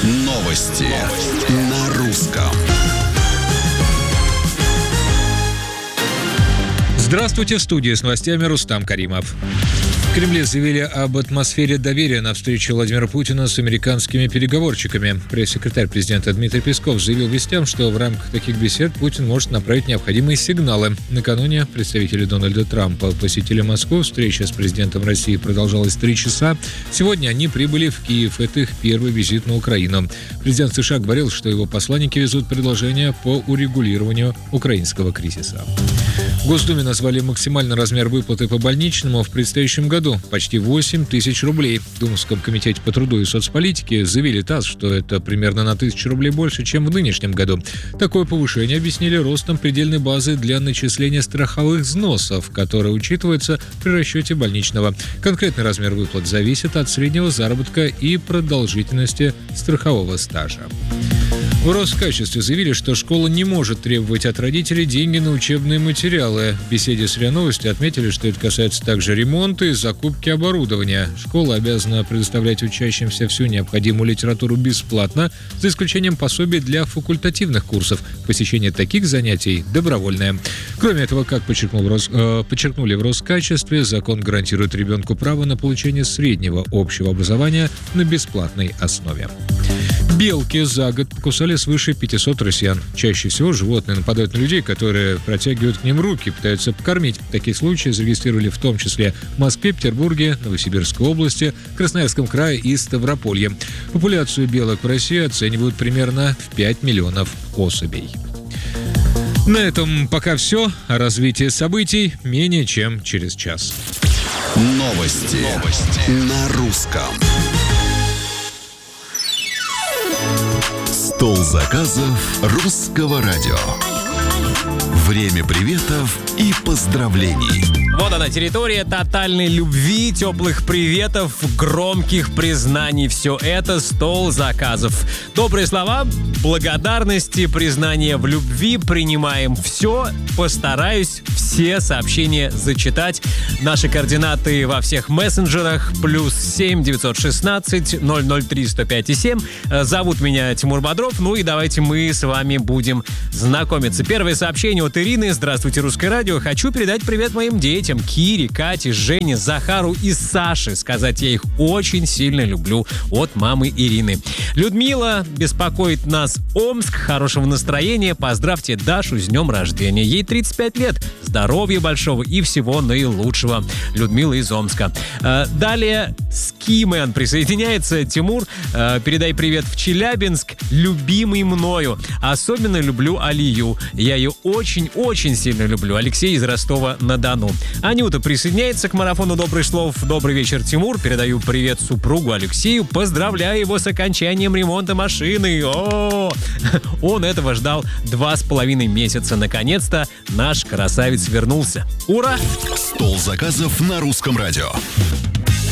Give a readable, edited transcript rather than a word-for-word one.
Новости на русском. Здравствуйте, в студии с новостями Рустам Каримов. В Кремле заявили об атмосфере доверия на встрече Владимира Путина с американскими переговорщиками. Пресс-секретарь президента Дмитрий Песков заявил вестям, что в рамках таких бесед Путин может направить необходимые сигналы. Накануне представители Дональда Трампа посетили Москву. Встреча с президентом России продолжалась 3 часа. Сегодня они прибыли в Киев. Это их первый визит на Украину. Президент США говорил, что его посланники везут предложения по урегулированию украинского кризиса. В Госдуме назвали максимальный размер выплаты по больничному в предстоящем году – почти 8 тысяч рублей. В Думском комитете по труду и соцполитике заявили ТАСС, что это примерно на 1000 рублей больше, чем в нынешнем году. Такое повышение объяснили ростом предельной базы для начисления страховых взносов, которая учитывается при расчете больничного. Конкретный размер выплат зависит от среднего заработка и продолжительности страхового стажа. В Роскачестве заявили, что школа не может требовать от родителей деньги на учебные материалы. В беседе с РИА Новости отметили, что это касается также ремонта и закупки оборудования. Школа обязана предоставлять учащимся всю необходимую литературу бесплатно, за исключением пособий для факультативных курсов. Посещение таких занятий добровольное. Кроме этого, как подчеркнули в Роскачестве, закон гарантирует ребенку право на получение среднего общего образования на бесплатной основе. Белки за год покусали свыше 500 россиян. Чаще всего животные нападают на людей, которые протягивают к ним руки, пытаются покормить. Такие случаи зарегистрировали в том числе в Москве, Петербурге, Новосибирской области, Красноярском крае и Ставрополье. Популяцию белок в России оценивают примерно в 5 миллионов особей. На этом пока все. О развитии событий менее чем через час. Новости на русском. Стол заказов русского радио. Время приветов и поздравлений. Вот она, территория тотальной любви, теплых приветов, громких признаний. Все это стол заказов. Добрые слова, благодарности, признания в любви. Принимаем все. Постараюсь все сообщения зачитать. Наши координаты во всех мессенджерах. +7 916 003 105 7. Зовут меня Тимур Бодров. Ну и давайте мы с вами будем знакомиться. Первое сообщение от Ирины. Здравствуйте, Русское радио. Хочу передать привет моим детям. Кире, Кате, Жене, Захару и Саше. Сказать, я их очень сильно люблю. От мамы Ирины. Людмила беспокоит нас Омск. Хорошего настроения. Поздравьте Дашу с днем рождения. Ей 35 лет. Здоровья большого и всего наилучшего. Людмила из Омска. Далее Скимен присоединяется. Тимур, передай привет в Челябинск. Любимый мною. Особенно люблю Алию. Я ее очень сильно люблю. Алексей из Ростова-на-Дону. Анюта присоединяется к марафону добрых слов. Добрый вечер, Тимур. Передаю привет супругу Алексею. Поздравляю его с окончанием ремонта машины. Он этого ждал 2,5 месяца. Наконец-то наш красавец вернулся. Ура! Стол заказов на русском радио.